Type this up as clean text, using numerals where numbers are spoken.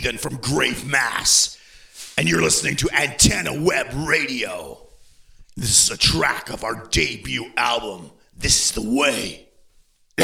Nathan from Grave Mass, and you're listening to Antenna Web Radio. This is a track of our debut album, This is the Way.